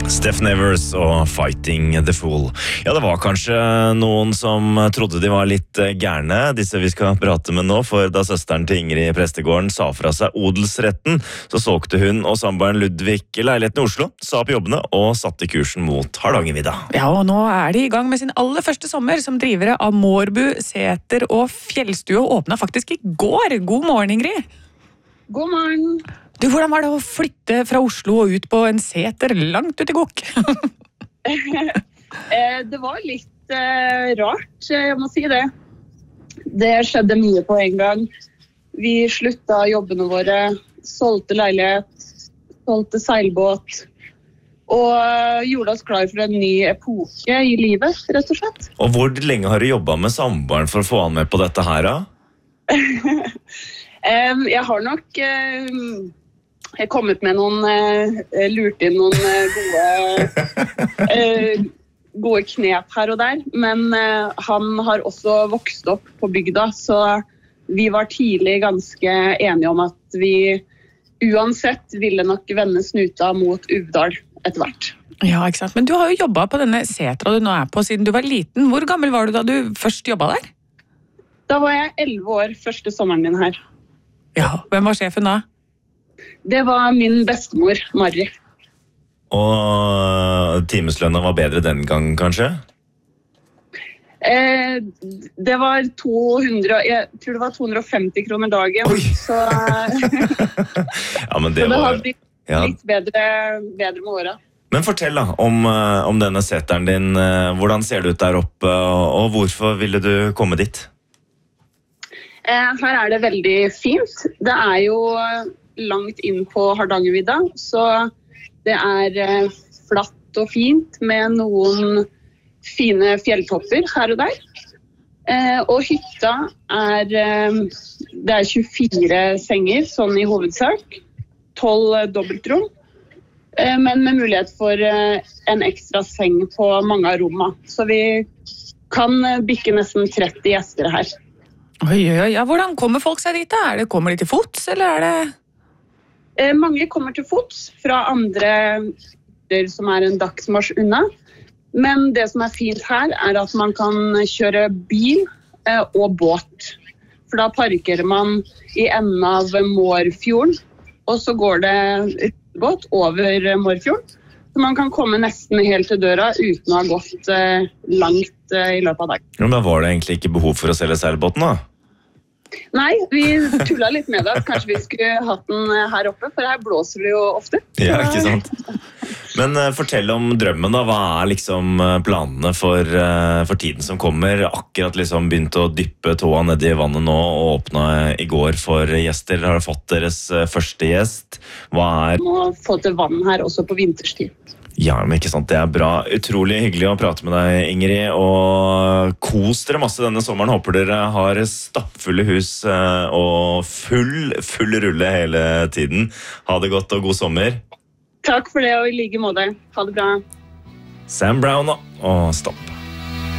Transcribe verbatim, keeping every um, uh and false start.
Stephen Evers og Fighting the Fool. Ja, det var kanskje noen som trodde de var litt gærne, disse vi skal prate med nå, for da søsteren til Ingrid Prestegården sa fra seg odelsretten, så solgte hun og samboeren Ludvig leiligheten i Oslo, sa opp jobbene og satte kursen mot Hardangervidda. Ja, og nå er de i gang med sin aller første sommer som drivere av Mårbu, Seter og Fjellstue, og åpnet faktisk i går. God morgen, Ingrid! God morgen! Du, hvordan var det å flytte fra Oslo og ut på en seter langt ut i Gokk? Det var litt eh, rart, jeg må si det. Det skjedde mye på en gang. Vi slutta jobbene våre, solgte leilighet, solgte seilbåt, og gjorde oss klar for en ny epoke i livet, rett og slett. Og hvor lenge har du jobbet med samboeren for å få han med på dette her, da? Jeg har nok eh, jeg kommet med noen, eh, lurt inn noen eh, gode, eh, gode knep her og der, men eh, han har også vokst opp på bygda, så vi var tidlig ganske enige om at vi uansett ville nok vende snuta mot Uvdal etter hvert. Ja, ikke sant. Men du har jo jobbet på denne setra du nå er på siden du var liten. Hvor gammel var du da du først jobbet der? Da var jeg elleve år første sommeren min her. Ja, hvem var sjefen da? Det var min bestemor, Mari. Og timeslønna var bedre den gang, kanskje? Eh, det var to hundre, jeg tror det var to hundre og femti kroner dagen. Oi. Så, ja, men det, så det var... har blitt ja. litt bedre, bedre med året. Men fortell da, om, om denne seteren din. Hvordan ser det ut der oppe, og hvorfor ville du komme dit? Eh, her er det veldig fint. Det er jo langt inn på Hardangervidda, så det er eh, flatt og fint med noen fine fjelltopper her og der. Eh, og hytta er, eh, det er tjuefire senger, sånn i hovedsak, tolv dobbeltrom, eh, men med mulighet for eh, en ekstra seng på mange av rommene. Så vi kan eh, bikke nesten tretti gjester her. Oi, oi, oi. Ja, hvordan kommer folk seg dit da? Er det, kommer de til fots, eller er det... Eh, mange kommer til fots fra andre steder som er en dagsmarsj unna. Men det som er fint her er at man kan kjøre bil eh, og båt. For da parkerer man i enden av Mårfjorden, og så går det båt over Mårfjorden. Så man kan komme nesten helt til døra uten å ha gått eh, langt eh, i løpet av dagen. Ja, men var det egentlig ikke behov for å selge seilbåten da? Nei, vi tullet litt med det. Kanskje vi skulle hatt den her oppe, for her blåser det jo ofte. Ja, ikke sant? Men uh, fortell om drømmen da. Hva er liksom planene for, uh, for tiden som kommer? Akkurat liksom begynt å dyppe tåa ned i vannet nå og åpne i går for gjester. Har dere fått deres uh, første gjest? Hva er... Vi må få til vann her også på vinterstid. Ja, men ikke sant, det er bra. Utrolig hyggelig å prate med deg, Ingrid, og kos dere masse denne sommeren. Håper dere har stappfulle hus og full, full rulle hele tiden. Ha det godt og god sommer. Takk for det, og i like måte. Ha det bra. Sam Brown og Stopp.